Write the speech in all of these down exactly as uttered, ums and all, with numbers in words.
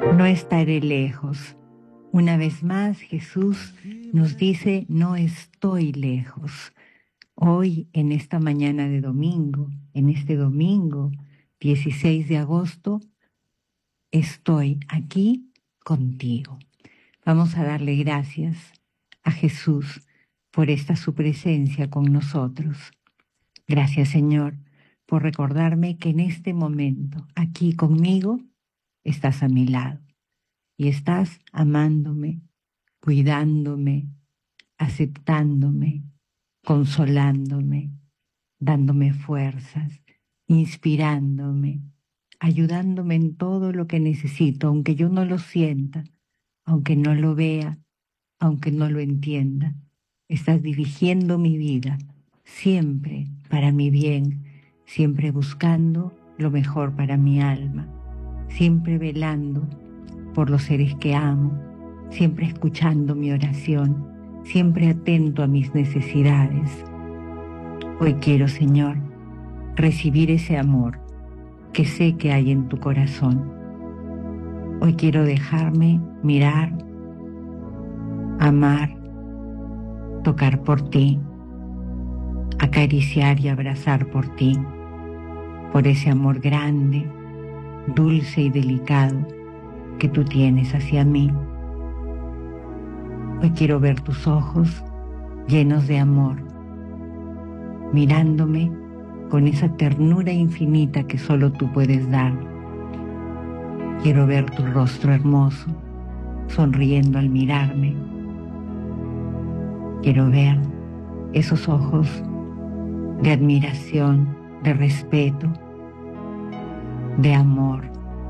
No estaré lejos. Una vez más, Jesús nos dice, no estoy lejos. Hoy, en esta mañana de domingo, en este domingo dieciséis de agosto, estoy aquí contigo. Vamos a darle gracias a Jesús por esta su presencia con nosotros. Gracias, Señor, por recordarme que en este momento, aquí conmigo, estás a mi lado y estás amándome, cuidándome, aceptándome, consolándome, dándome fuerzas, inspirándome, ayudándome en todo lo que necesito, aunque yo no lo sienta, aunque no lo vea, aunque no lo entienda. Estás dirigiendo mi vida siempre para mi bien, siempre buscando lo mejor para mi alma, siempre velando por los seres que amo, siempre escuchando mi oración, siempre atento a mis necesidades. Hoy quiero, Señor, recibir ese amor que sé que hay en tu corazón. Hoy quiero dejarme mirar, amar, tocar por ti, acariciar y abrazar por ti, por ese amor grande, dulce y delicado que tú tienes hacia mí. Hoy quiero ver tus ojos llenos de amor, mirándome con esa ternura infinita que solo tú puedes dar. Quiero ver tu rostro hermoso, sonriendo al mirarme. Quiero ver esos ojos de admiración, de respeto, de amor.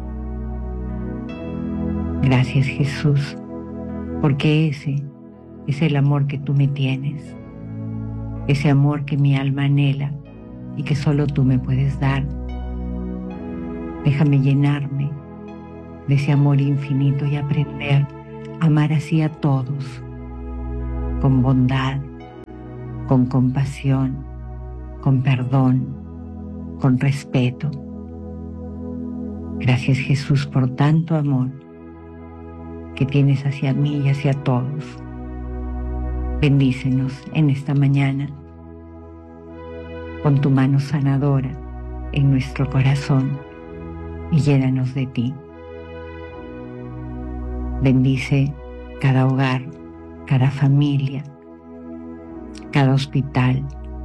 Gracias, Jesús, porque ese es el amor que tú me tienes, ese amor que mi alma anhela y que solo tú me puedes dar. Déjame llenarme de ese amor infinito y aprender a amar así a todos, con bondad, con compasión, con perdón, con respeto. Gracias, Jesús, por tanto amor que tienes hacia mí y hacia todos. Bendícenos en esta mañana con tu mano sanadora en nuestro corazón y llénanos de ti. Bendice cada hogar, cada familia, cada hospital.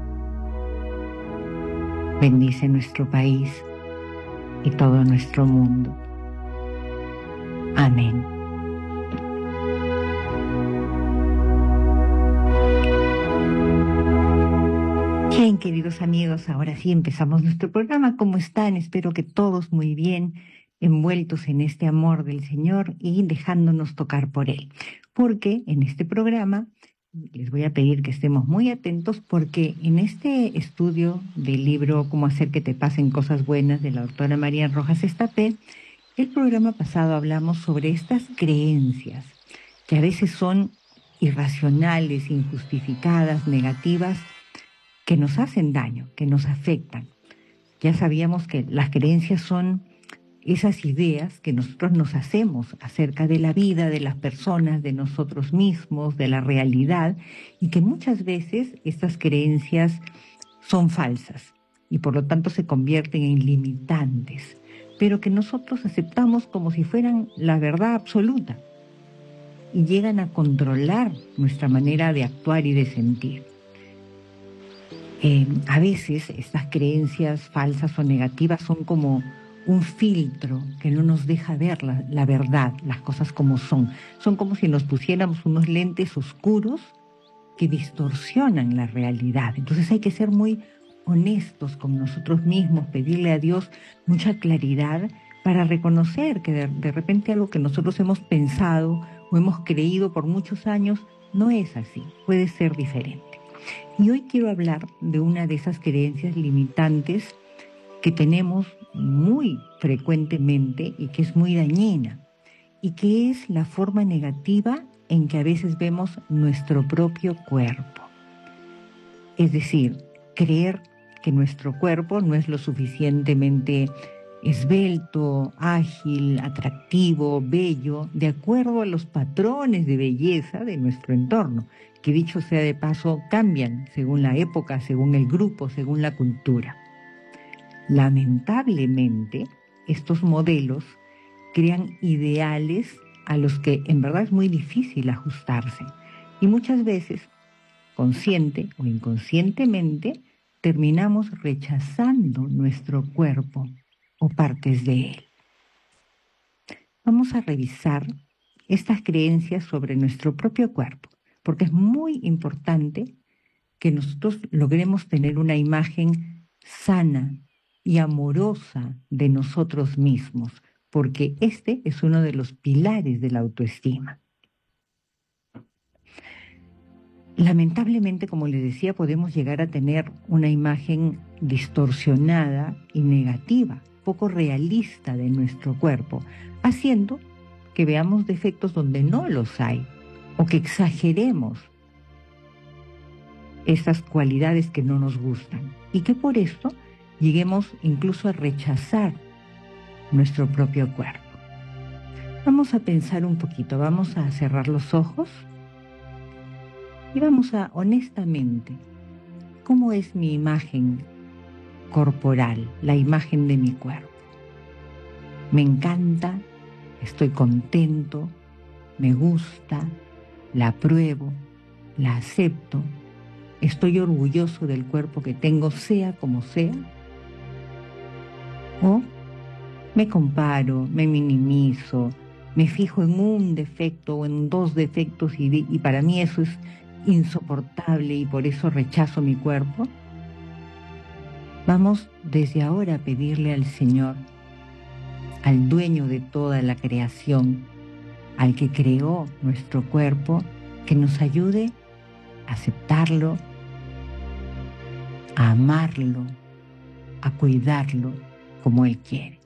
Bendice nuestro país y todo nuestro mundo. Amén. Bien, queridos amigos, ahora sí empezamos nuestro programa. ¿Cómo están? Espero que todos muy bien, envueltos en este amor del Señor y dejándonos tocar por Él. Porque en este programa les voy a pedir que estemos muy atentos, porque en este estudio del libro Cómo hacer que te pasen cosas buenas, de la doctora María Rojas Estapé, el programa pasado hablamos sobre estas creencias que a veces son irracionales, injustificadas, negativas, que nos hacen daño, que nos afectan. Ya sabíamos que las creencias son esas ideas que nosotros nos hacemos acerca de la vida, de las personas, de nosotros mismos, de la realidad, y que muchas veces estas creencias son falsas y por lo tanto se convierten en limitantes, pero que nosotros aceptamos como si fueran la verdad absoluta y llegan a controlar nuestra manera de actuar y de sentir. Eh, a veces estas creencias falsas o negativas son como un filtro que no nos deja ver la, la verdad, las cosas como son. Son como si nos pusiéramos unos lentes oscuros que distorsionan la realidad. Entonces hay que ser muy honestos con nosotros mismos, pedirle a Dios mucha claridad para reconocer que de, de repente algo que nosotros hemos pensado o hemos creído por muchos años no es así, puede ser diferente. Y hoy quiero hablar de una de esas creencias limitantes que tenemos muy frecuentemente y que es muy dañina, y que es la forma negativa en que a veces vemos nuestro propio cuerpo. Es decir, creer que nuestro cuerpo no es lo suficientemente esbelto, ágil, atractivo, bello, de acuerdo a los patrones de belleza de nuestro entorno, que dicho sea de paso, cambian según la época, según el grupo, según la cultura. Lamentablemente, estos modelos crean ideales a los que en verdad es muy difícil ajustarse y muchas veces, consciente o inconscientemente, terminamos rechazando nuestro cuerpo o partes de él. Vamos a revisar estas creencias sobre nuestro propio cuerpo, porque es muy importante que nosotros logremos tener una imagen sana y amorosa de nosotros mismos, porque este es uno de los pilares de la autoestima. Lamentablemente, como les decía, podemos llegar a tener una imagen distorsionada y negativa, poco realista de nuestro cuerpo, haciendo que veamos defectos donde no los hay o que exageremos esas cualidades que no nos gustan y que por esto lleguemos incluso a rechazar nuestro propio cuerpo. Vamos a pensar un poquito, vamos a cerrar los ojos y vamos a, honestamente, ¿cómo es mi imagen corporal, la imagen de mi cuerpo? Me encanta, estoy contento, me gusta, la apruebo, la acepto, estoy orgulloso del cuerpo que tengo, sea como sea. O me comparo, me minimizo, me fijo en un defecto o en dos defectos y, de, y para mí eso es insoportable y por eso rechazo mi cuerpo. Vamos desde ahora a pedirle al Señor, al dueño de toda la creación, al que creó nuestro cuerpo, que nos ayude a aceptarlo, a amarlo, a cuidarlo como Él quiere.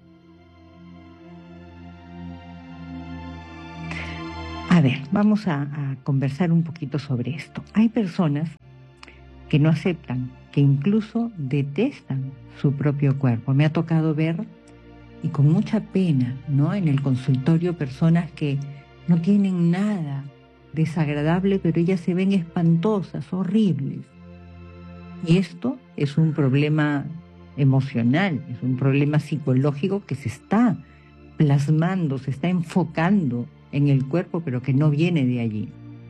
A ver, vamos a, a conversar un poquito sobre esto. Hay personas que no aceptan, que incluso detestan su propio cuerpo. Me ha tocado ver, y con mucha pena, ¿no?, en el consultorio, personas que no tienen nada desagradable, pero ellas se ven espantosas, horribles. Y esto es un problema emocional, es un problema psicológico que se está plasmando, se está enfocando en el cuerpo, pero que no viene de allí.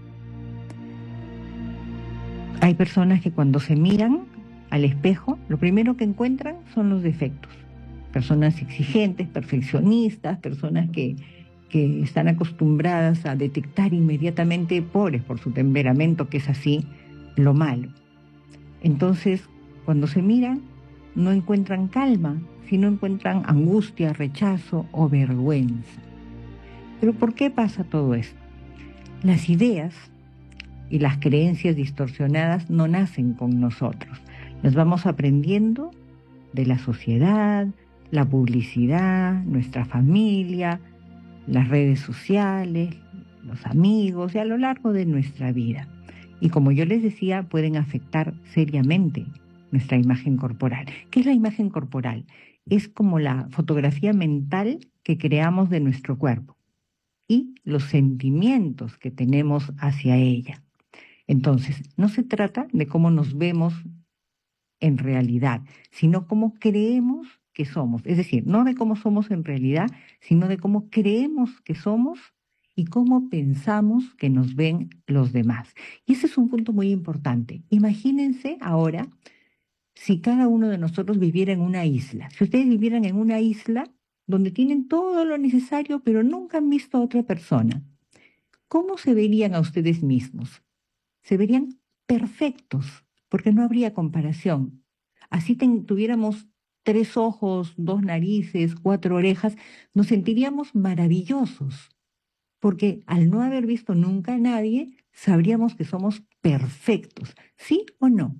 Hay personas que cuando se miran al espejo, lo primero que encuentran son los defectos. Personas exigentes, perfeccionistas, personas que, que están acostumbradas a detectar inmediatamente, pobres por su temperamento, que es así, lo malo. Entonces, cuando se miran, no encuentran calma, sino encuentran angustia, rechazo o vergüenza. ¿Pero por qué pasa todo esto? Las ideas y las creencias distorsionadas no nacen con nosotros. Las vamos aprendiendo de la sociedad, la publicidad, nuestra familia, las redes sociales, los amigos y a lo largo de nuestra vida. Y como yo les decía, pueden afectar seriamente nuestra imagen corporal. ¿Qué es la imagen corporal? Es como la fotografía mental que creamos de nuestro cuerpo y los sentimientos que tenemos hacia ella. Entonces, no se trata de cómo nos vemos en realidad, sino cómo creemos que somos. Es decir, no de cómo somos en realidad, sino de cómo creemos que somos y cómo pensamos que nos ven los demás. Y ese es un punto muy importante. Imagínense ahora si cada uno de nosotros viviera en una isla. Si ustedes vivieran en una isla donde tienen todo lo necesario, pero nunca han visto a otra persona, ¿cómo se verían a ustedes mismos? Se verían perfectos, porque no habría comparación. Así ten, tuviéramos tres ojos, dos narices, cuatro orejas, nos sentiríamos maravillosos, porque al no haber visto nunca a nadie, sabríamos que somos perfectos, ¿sí o no?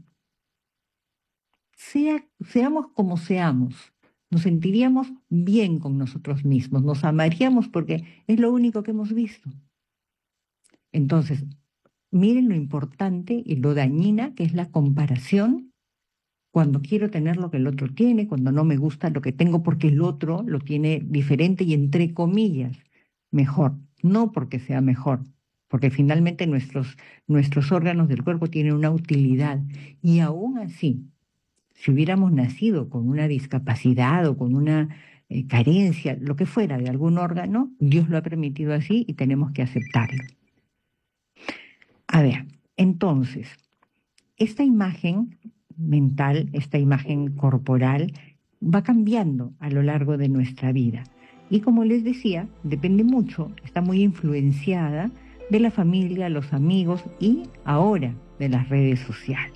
Sea, seamos como seamos, nos sentiríamos bien con nosotros mismos, nos amaríamos porque es lo único que hemos visto. Entonces, miren lo importante y lo dañina que es la comparación cuando quiero tener lo que el otro tiene, cuando no me gusta lo que tengo porque el otro lo tiene diferente y entre comillas mejor, no porque sea mejor, porque finalmente nuestros, nuestros órganos del cuerpo tienen una utilidad y aún así, si hubiéramos nacido con una discapacidad o con una eh, carencia, lo que fuera de algún órgano, Dios lo ha permitido así y tenemos que aceptarlo. A ver, entonces, esta imagen mental, esta imagen corporal, va cambiando a lo largo de nuestra vida. Y como les decía, depende mucho, está muy influenciada de la familia, los amigos y ahora de las redes sociales.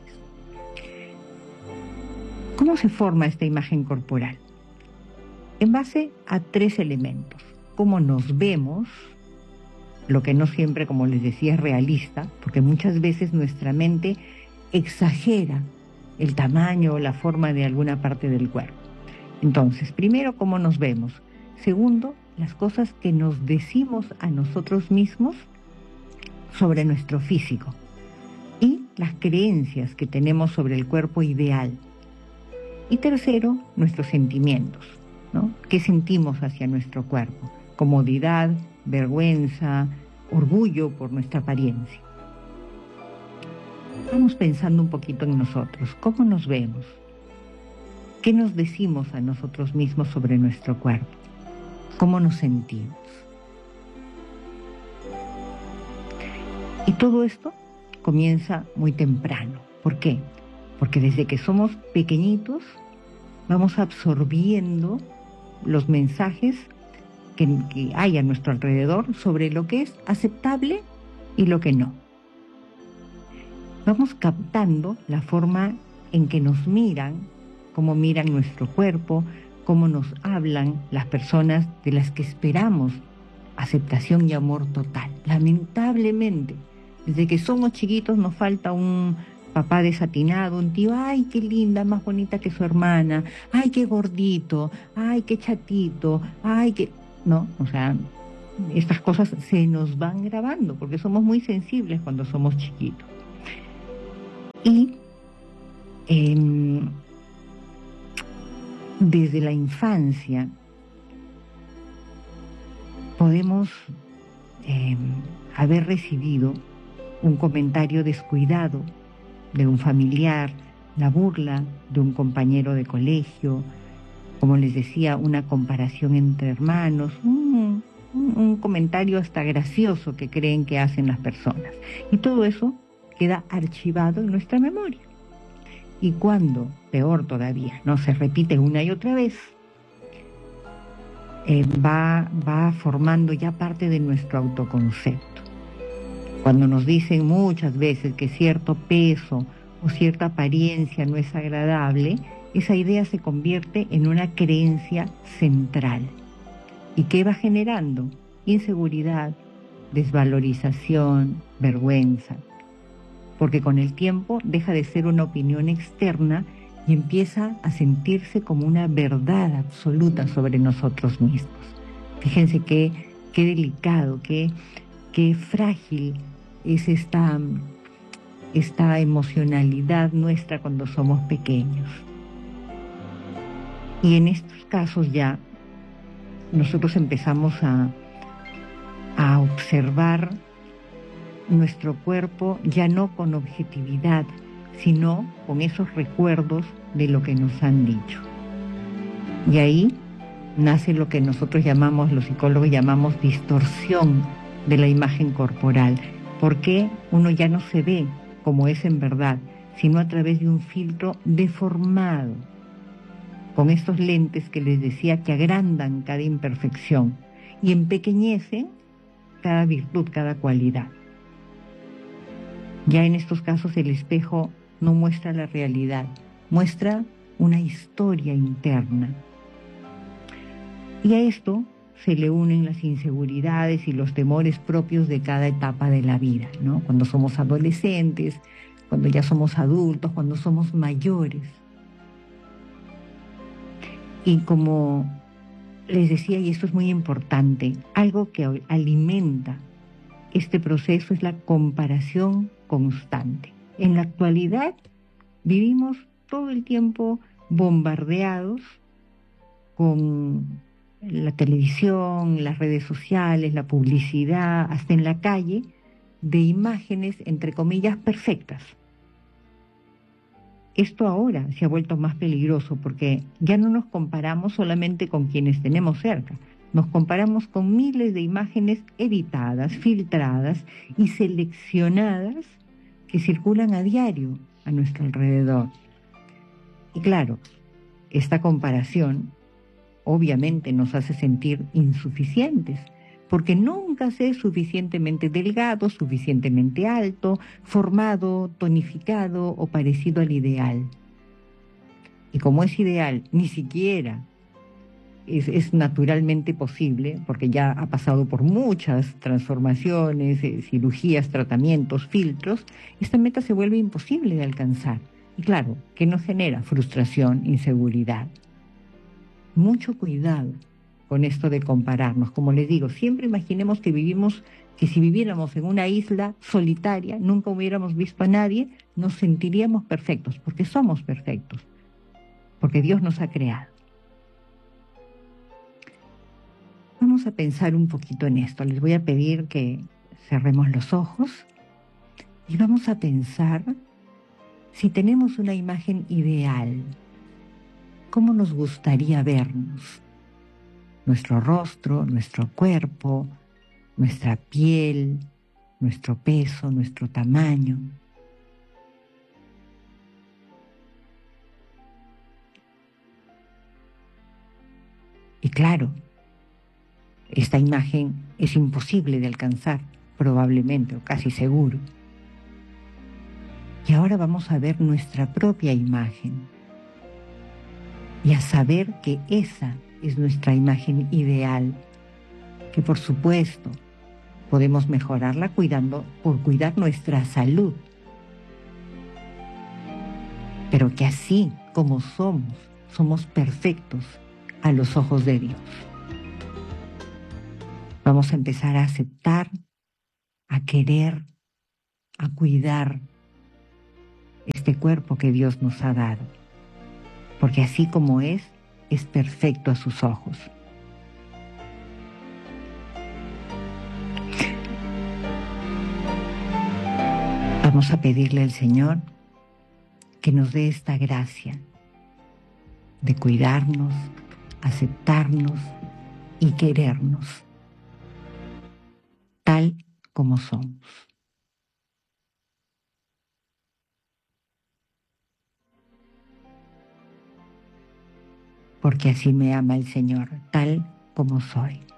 ¿Cómo se forma esta imagen corporal? En base a tres elementos. Cómo nos vemos, lo que no siempre, como les decía, es realista, porque muchas veces nuestra mente exagera el tamaño o la forma de alguna parte del cuerpo. Entonces, primero, cómo nos vemos. Segundo, las cosas que nos decimos a nosotros mismos sobre nuestro físico. Y las creencias que tenemos sobre el cuerpo ideal. Y tercero, nuestros sentimientos, ¿no? ¿Qué sentimos hacia nuestro cuerpo? Comodidad, vergüenza, orgullo por nuestra apariencia. Vamos pensando un poquito en nosotros. ¿Cómo nos vemos? ¿Qué nos decimos a nosotros mismos sobre nuestro cuerpo? ¿Cómo nos sentimos? Y todo esto comienza muy temprano. ¿Por qué? Porque desde que somos pequeñitos vamos absorbiendo los mensajes que, que hay a nuestro alrededor sobre lo que es aceptable y lo que no. Vamos captando la forma en que nos miran, cómo miran nuestro cuerpo, cómo nos hablan las personas de las que esperamos aceptación y amor total. Lamentablemente, desde que somos chiquitos nos falta un papá desatinado, un tío, ay, qué linda, más bonita que su hermana, ay, qué gordito, ay, qué chatito, ay, qué... No, o sea, estas cosas se nos van grabando porque somos muy sensibles cuando somos chiquitos. Y eh, desde la infancia podemos eh, haber recibido un comentario descuidado de un familiar, la burla de un compañero de colegio, como les decía, una comparación entre hermanos, un, un, un comentario hasta gracioso que creen que hacen las personas. Y todo eso queda archivado en nuestra memoria. Y cuando, peor todavía, no se repite una y otra vez, eh, va, va formando ya parte de nuestro autoconcepto. Cuando nos dicen muchas veces que cierto peso o cierta apariencia no es agradable, esa idea se convierte en una creencia central. ¿Y qué va generando? Inseguridad, desvalorización, vergüenza. Porque con el tiempo deja de ser una opinión externa y empieza a sentirse como una verdad absoluta sobre nosotros mismos. Fíjense qué, qué delicado, qué, qué frágil es esta, esta emocionalidad nuestra cuando somos pequeños. Y en estos casos ya nosotros empezamos a, a observar nuestro cuerpo ya no con objetividad, sino con esos recuerdos de lo que nos han dicho. Y ahí nace lo que nosotros llamamos, los psicólogos llamamos distorsión de la imagen corporal, porque uno ya no se ve como es en verdad, sino a través de un filtro deformado, con estos lentes que les decía que agrandan cada imperfección y empequeñecen cada virtud, cada cualidad. Ya en estos casos el espejo no muestra la realidad, muestra una historia interna. Y a esto se le unen las inseguridades y los temores propios de cada etapa de la vida, ¿no? Cuando somos adolescentes, cuando ya somos adultos, cuando somos mayores. Y como les decía, y esto es muy importante, algo que alimenta este proceso es la comparación constante. En la actualidad vivimos todo el tiempo bombardeados con la televisión, las redes sociales, la publicidad, hasta en la calle, de imágenes, entre comillas, perfectas. Esto ahora se ha vuelto más peligroso porque ya no nos comparamos solamente con quienes tenemos cerca, nos comparamos con miles de imágenes editadas, filtradas y seleccionadas que circulan a diario a nuestro alrededor. Y claro, esta comparación obviamente nos hace sentir insuficientes, porque nunca se es suficientemente delgado, suficientemente alto, formado, tonificado o parecido al ideal. Y como es ideal, ni siquiera es, es naturalmente posible, porque ya ha pasado por muchas transformaciones, eh, cirugías, tratamientos, filtros, esta meta se vuelve imposible de alcanzar. Y claro, ¿qué nos genera? Frustración, inseguridad. Mucho cuidado con esto de compararnos. Como les digo, siempre imaginemos que vivimos, que si viviéramos en una isla solitaria, nunca hubiéramos visto a nadie, nos sentiríamos perfectos, porque somos perfectos, porque Dios nos ha creado. Vamos a pensar un poquito en esto. Les voy a pedir que cerremos los ojos y vamos a pensar si tenemos una imagen ideal, ¿cómo nos gustaría vernos? Nuestro rostro, nuestro cuerpo, nuestra piel, nuestro peso, nuestro tamaño. Y claro, esta imagen es imposible de alcanzar, probablemente o casi seguro. Y ahora vamos a ver nuestra propia imagen y a saber que esa es nuestra imagen ideal, que por supuesto podemos mejorarla cuidando, por cuidar nuestra salud, pero que así como somos, somos perfectos a los ojos de Dios. Vamos a empezar a aceptar, a querer, a cuidar este cuerpo que Dios nos ha dado, porque así como es, es perfecto a sus ojos. Vamos a pedirle al Señor que nos dé esta gracia de cuidarnos, aceptarnos y querernos tal como somos. Porque así me ama el Señor, tal como soy.